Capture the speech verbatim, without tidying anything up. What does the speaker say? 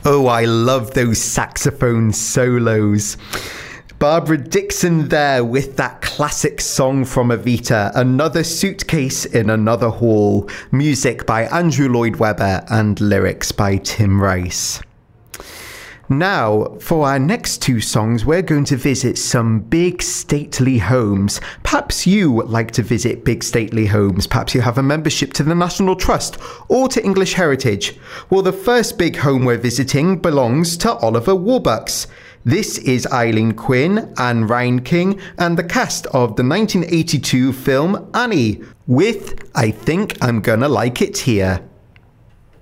Oh, I love those saxophone solos. Barbara Dickson there with that classic song from Evita, Another Suitcase in Another Hall. Music by Andrew Lloyd Webber and lyrics by Tim Rice. Now, for our next two songs, we're going to visit some big stately homes. Perhaps you like to visit big stately homes. Perhaps you have a membership to the National Trust or to English Heritage. Well, the first big home we're visiting belongs to Oliver Warbucks. This is Eileen Quinn, Anne Reinking, and the cast of the nineteen eighty-two film Annie with I Think I'm Gonna Like It Here.